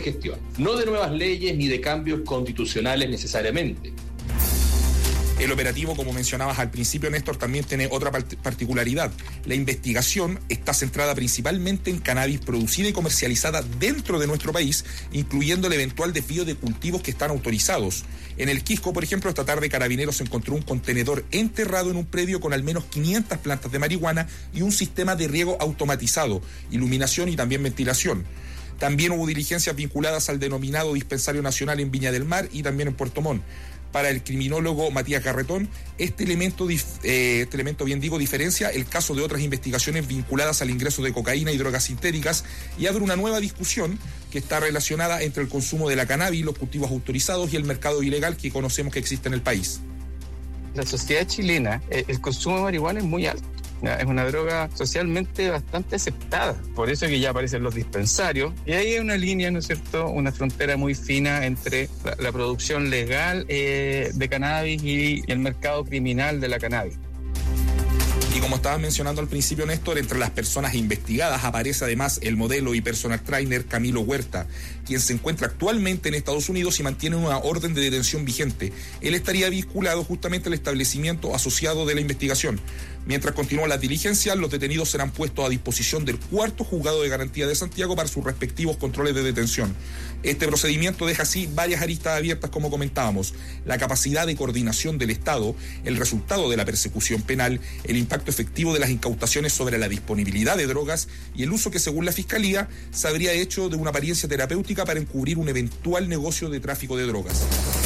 mejor gestión, no de nuevas leyes ni de cambios constitucionales necesariamente. El operativo, como mencionabas al principio, Néstor, también tiene otra particularidad. La investigación está centrada principalmente en cannabis producida y comercializada dentro de nuestro país, incluyendo el eventual desvío de cultivos que están autorizados. En el Quisco, por ejemplo, esta tarde Carabineros encontró un contenedor enterrado en un predio con al menos 500 plantas de marihuana y un sistema de riego automatizado, iluminación y también ventilación. También hubo diligencias vinculadas al denominado Dispensario Nacional en Viña del Mar y también en Puerto Montt. Para el criminólogo Matías Garretón, este elemento diferencia el caso de otras investigaciones vinculadas al ingreso de cocaína y drogas sintéticas y abre una nueva discusión que está relacionada entre el consumo de la cannabis, los cultivos autorizados y el mercado ilegal que conocemos que existe en el país. La sociedad chilena, el consumo de marihuana es muy alto. Es una droga socialmente bastante aceptada, por eso que ya aparecen los dispensarios, y ahí hay una línea, ¿no es cierto?, una frontera muy fina entre la producción legal de cannabis y el mercado criminal de la cannabis. Y como estaba mencionando al principio, Néstor, entre las personas investigadas aparece además el modelo y personal trainer Camilo Huerta, quien se encuentra actualmente en Estados Unidos y mantiene una orden de detención vigente. Él estaría vinculado justamente al establecimiento asociado de la investigación. Mientras continúan las diligencias, los detenidos serán puestos a disposición del 4º Juzgado de Garantía de Santiago para sus respectivos controles de detención. Este procedimiento deja así varias aristas abiertas, como comentábamos: la capacidad de coordinación del Estado, el resultado de la persecución penal, el impacto efectivo de las incautaciones sobre la disponibilidad de drogas y el uso que, según la Fiscalía, se habría hecho de una apariencia terapéutica para encubrir un eventual negocio de tráfico de drogas.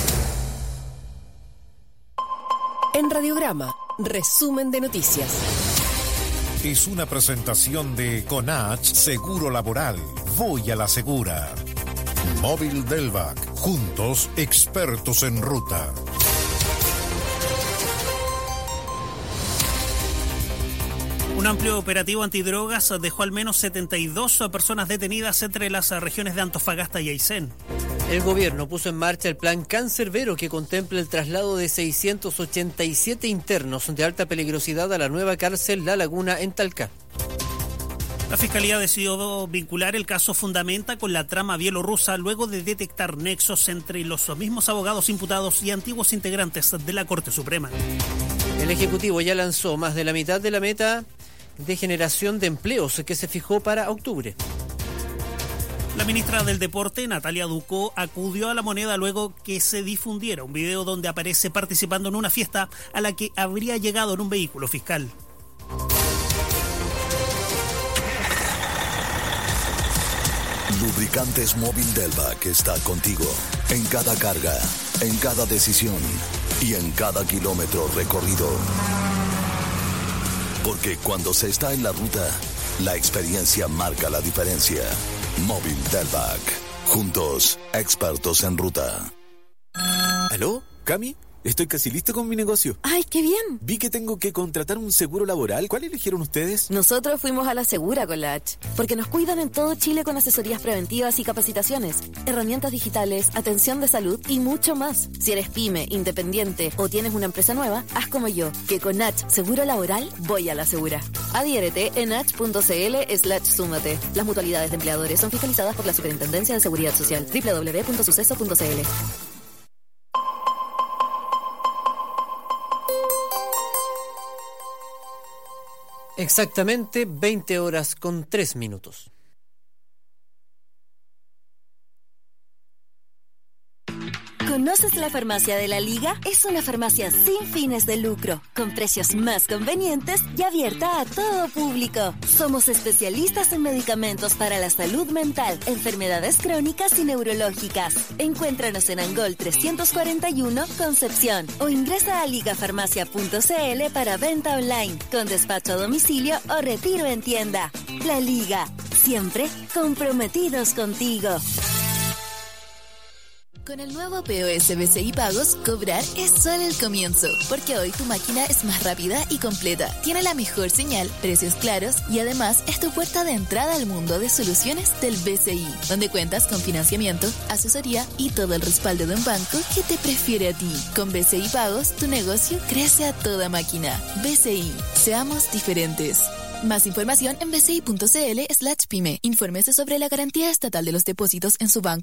En Radiograma, resumen de noticias. Es una presentación de Conach Seguro Laboral. Voy a la segura. Móvil Delvac. Juntos, expertos en ruta. Un amplio operativo antidrogas dejó al menos 72 personas detenidas entre las regiones de Antofagasta y Aysén. El gobierno puso en marcha el plan Cancerbero, que contempla el traslado de 687 internos de alta peligrosidad a la nueva cárcel La Laguna en Talca. La Fiscalía decidió vincular el caso Fundamenta con la trama bielorrusa luego de detectar nexos entre los mismos abogados imputados y antiguos integrantes de la Corte Suprema. El Ejecutivo ya lanzó más de la mitad de la meta de generación de empleos que se fijó para octubre. La ministra del Deporte, Natalia Ducó, acudió a La Moneda luego que se difundiera un video donde aparece participando en una fiesta a la que habría llegado en un vehículo fiscal. Lubricantes Móvil Delvac está contigo en cada carga, en cada decisión y en cada kilómetro recorrido. Porque cuando se está en la ruta, la experiencia marca la diferencia. Móvil Delvac. Juntos, expertos en ruta. ¿Aló? ¿Cami? Estoy casi listo con mi negocio. ¡Ay, qué bien! Vi que tengo que contratar un seguro laboral. ¿Cuál eligieron ustedes? Nosotros fuimos a la Segura con la H, porque nos cuidan en todo Chile con asesorías preventivas y capacitaciones, herramientas digitales, atención de salud y mucho más. Si eres pyme, independiente o tienes una empresa nueva, haz como yo, que con H Seguro Laboral voy a la Segura. Adhiérete en h.cl/súmate. Las mutualidades de empleadores son fiscalizadas por la Superintendencia de Seguridad Social. www.suceso.cl. Exactamente 20 horas con 3 minutos. ¿Conoces la farmacia de la Liga? Es una farmacia sin fines de lucro, con precios más convenientes y abierta a todo público. Somos especialistas en medicamentos para la salud mental, enfermedades crónicas y neurológicas. Encuéntranos en Angol 341, Concepción, o ingresa a ligafarmacia.cl para venta online, con despacho a domicilio o retiro en tienda. La Liga, siempre comprometidos contigo. Con el nuevo POS BCI Pagos, cobrar es solo el comienzo, porque hoy tu máquina es más rápida y completa, tiene la mejor señal, precios claros y además es tu puerta de entrada al mundo de soluciones del BCI, donde cuentas con financiamiento, asesoría y todo el respaldo de un banco que te prefiere a ti. Con BCI Pagos, tu negocio crece a toda máquina. BCI, seamos diferentes. Más información en bci.cl/pyme. Infórmese sobre la garantía estatal de los depósitos en su banco